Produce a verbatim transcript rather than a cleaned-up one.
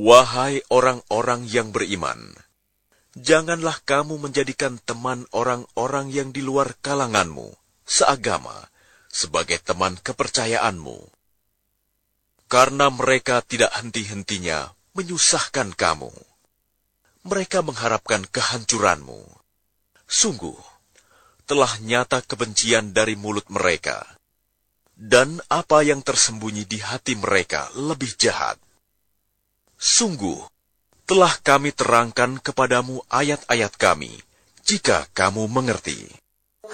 Wahai orang-orang yang beriman, janganlah kamu menjadikan teman orang-orang yang di luar kalanganmu, seagama, sebagai teman kepercayaanmu. Karena mereka tidak henti-hentinya menyusahkan kamu. Mereka mengharapkan kehancuranmu. Sungguh, telah nyata kebencian dari mulut mereka, dan apa yang tersembunyi di hati mereka lebih jahat. Sungguh, telah kami terangkan kepadamu ayat-ayat kami, jika kamu mengerti.